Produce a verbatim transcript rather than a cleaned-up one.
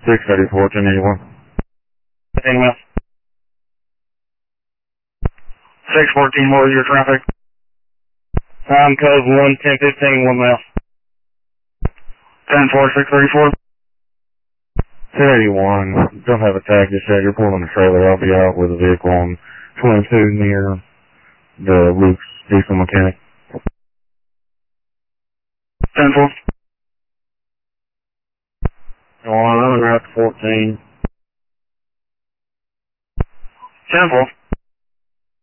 six thirty-four, ten eighty-one. ten west. six fourteen, what was your traffic? Time code one ten fifteen, one left. ten four, six thirty-four. ten eighty-one, don't have a tag just yet. You're pulling a trailer. I'll be out with a vehicle on twenty-two near the Luke's diesel mechanic. ten four. On, I'm on Route fourteen. ten four.